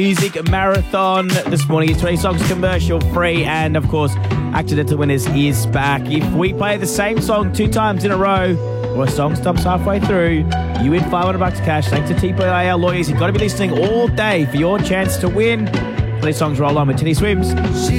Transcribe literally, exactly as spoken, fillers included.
Music Marathon this morning. It's twenty songs commercial free, and of course, Accidental Winners is back. If we play the same song two times in a row, or a song stops halfway through, you win five hundred bucks cash. Thanks to T P A L lawyers. You've got to be listening all day for your chance to win. These songs roll on with Teddy Swims. She